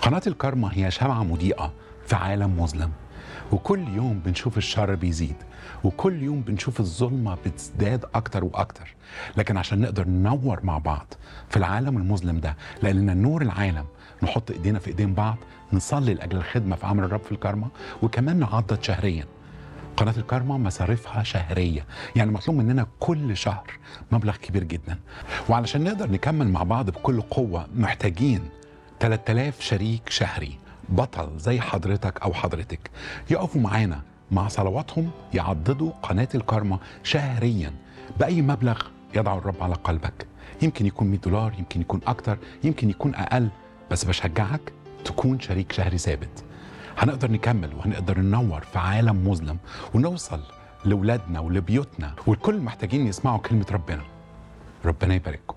قناة الكارما هي شمعة مضيئة في عالم مظلم، وكل يوم بنشوف الشر بيزيد، وكل يوم بنشوف الظلمة بتزداد أكتر وأكتر. لكن عشان نقدر ننور مع بعض في العالم المظلم ده، لأننا نور العالم، نحط إيدينا في إيدين بعض، نصلي لأجل الخدمة في عمل الرب في الكارما، وكمان نعضد شهريا. قناة الكارما مصاريفها شهرية، يعني مطلوب مننا كل شهر مبلغ كبير جدا. وعلشان نقدر نكمل مع بعض بكل قوة محتاجين 3000 شريك شهري، بطل زي حضرتك أو حضرتك، يقفوا معانا مع صلواتهم يعضدوا قناة الكارما شهريا بأي مبلغ يضع الرب على قلبك. يمكن يكون $100، يمكن يكون أكتر، يمكن يكون أقل، بس بشجعك تكون شريك شهري ثابت. هنقدر نكمل وهنقدر ننور في عالم مظلم، ونوصل لولادنا ولبيوتنا، والكل محتاجين يسمعوا كلمة ربنا. ربنا يبارككم.